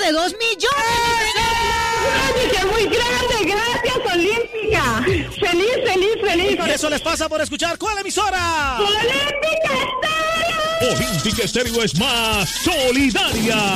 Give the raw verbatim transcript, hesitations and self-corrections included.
de dos millones. ¡Olímpica, muy grande! ¡Gracias, Olímpica! ¡Feliz, feliz, feliz! Y eso les pasa por escuchar ¿cuál emisora? ¡Olímpica Estéreo! Olímpica Estéreo es más solidaria.